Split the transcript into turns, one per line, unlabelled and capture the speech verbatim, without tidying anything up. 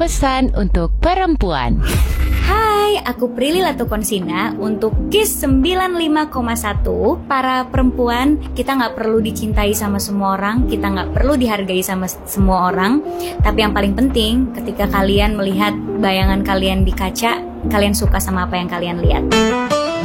pesan untuk perempuan.
Hai, aku Prilly Latukonsina. Untuk KISS sembilan puluh lima koma satu, para perempuan, kita gak perlu dicintai sama semua orang, kita gak perlu dihargai sama semua orang. Tapi yang paling penting, ketika kalian melihat bayangan kalian di kaca, kalian suka sama apa yang kalian lihat.